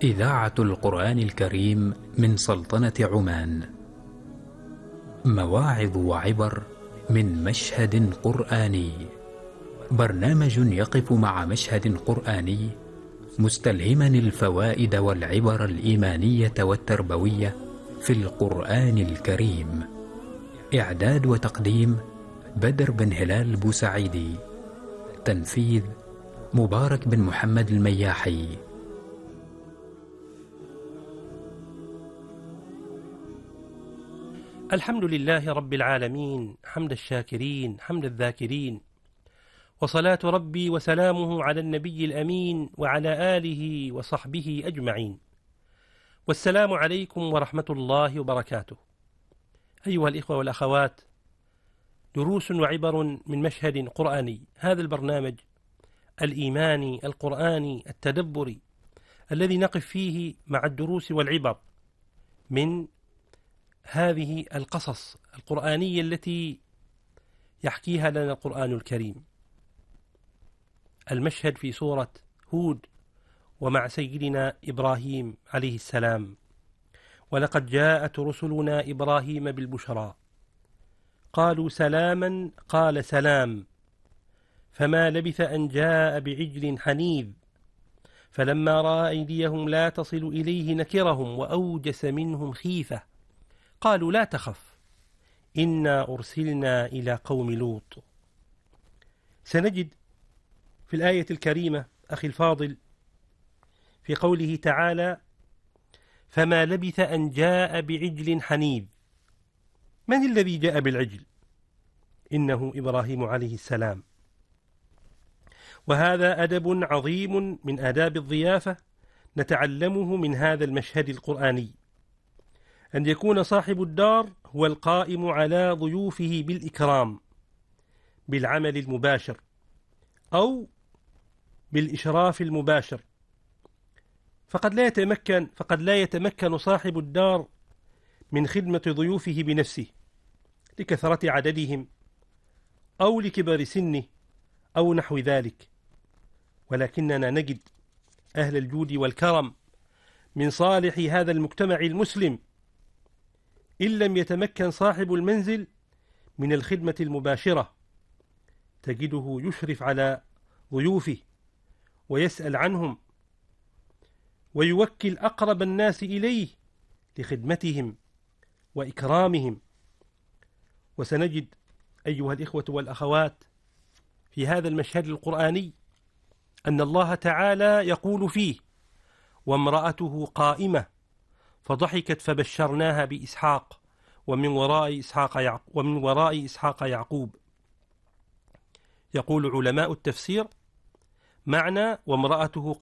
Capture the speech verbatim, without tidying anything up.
إذاعة القرآن الكريم من سلطنة عمان. مواعظ وعبر من مشهد قرآني. برنامج يقف مع مشهد قرآني مستلهما الفوائد والعبر الإيمانية والتربوية في القرآن الكريم. إعداد وتقديم بدر بن هلال بوسعيدي. تنفيذ مبارك بن محمد المياحي. الحمد لله رب العالمين، حمد الشاكرين حمد الذاكرين، وصلاة ربي وسلامه على النبي الأمين وعلى آله وصحبه أجمعين. والسلام عليكم ورحمة الله وبركاته. أيها الإخوة والأخوات، دروس وعبر من مشهد قرآني. هذا البرنامج الإيماني القرآني التدبري الذي نقف فيه مع الدروس والعبر من هذه القصص القرآنية التي يحكيها لنا القرآن الكريم. المشهد في سورة هود ومع سيدنا إبراهيم عليه السلام: ولقد جاءت رسلنا إبراهيم بالبشرى قالوا سلاما قال سلام فما لبث أن جاء بعجل حنيذ فلما رأى أيديهم لا تصل إليه نكرهم وأوجس منهم خيفة قالوا لا تخف إنا أرسلنا إلى قوم لوط. سنجد في الآية الكريمة أخي الفاضل في قوله تعالى: فما لبث أن جاء بعجل حنيذ. من الذي جاء بالعجل؟ إنه إبراهيم عليه السلام. وهذا أدب عظيم من آداب الضيافة نتعلمه من هذا المشهد القرآني، أن يكون صاحب الدار هو القائم على ضيوفه بالإكرام بالعمل المباشر أو بالإشراف المباشر. فقد لا يتمكن فقد لا يتمكن صاحب الدار من خدمة ضيوفه بنفسه لكثرة عددهم أو لكبر سنه أو نحو ذلك، ولكننا نجد أهل الجود والكرم من صالح هذا المجتمع المسلم إن لم يتمكن صاحب المنزل من الخدمة المباشرة تجده يشرف على ضيوفه ويسأل عنهم ويوكل أقرب الناس إليه لخدمتهم وإكرامهم. وسنجد أيها الإخوة والأخوات في هذا المشهد القرآني أن الله تعالى يقول فيه: وامرأته قائمة فضحكت فبشرناها بإسحاق ومن وراء إسحاق يعقوب ومن وراء إسحاق يعقوب. يقول علماء التفسير: معنى وامرأته